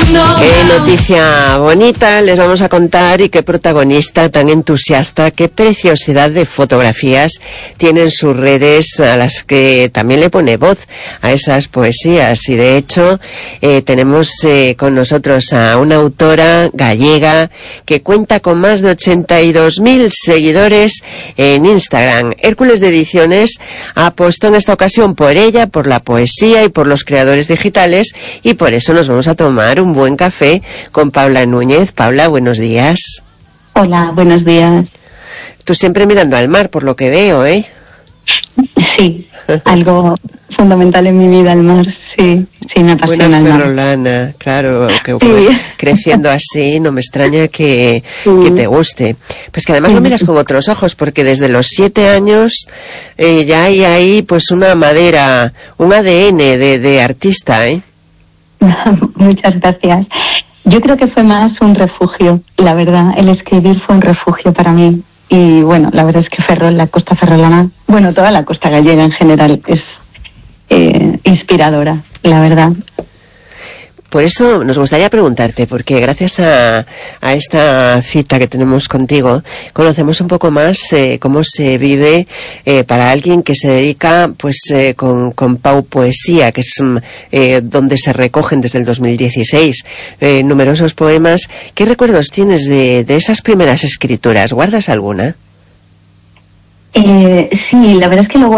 Qué noticia bonita les vamos a contar y qué protagonista tan entusiasta, qué preciosidad de fotografías tienen sus redes a las que también le pone voz a esas poesías. Y de hecho tenemos con nosotros a una autora gallega que cuenta con más de 82.000 seguidores en Instagram. Hércules de Ediciones apostó en esta ocasión por ella, por la poesía y por los creadores digitales, y por eso nos vamos a tomar un buen café con Paula Núñez. Paula, buenos días. Hola, buenos días. Tú siempre mirando al mar, por lo que veo, ¿eh? Sí, algo fundamental en mi vida, el mar, sí, me apasiona el mar. Buena ferrolana, claro, que sí. Creciendo así, no me extraña que te guste. Pues que además lo miras con otros ojos, porque desde los 7 años ya hay ahí pues una madera, un ADN de artista, ¿eh? Muchas gracias. Yo creo que fue más un refugio, la verdad. El escribir fue un refugio para mí. Y bueno, la verdad es que Ferrol, la costa ferrolana, bueno, toda la costa gallega en general es inspiradora, la verdad. Por eso nos gustaría preguntarte, porque gracias a esta cita que tenemos contigo, conocemos un poco más cómo se vive para alguien que se dedica pues con Pau Poesía, que es donde se recogen desde el 2016 numerosos poemas. ¿Qué recuerdos tienes de esas primeras escrituras? ¿Guardas alguna? Sí, la verdad es que luego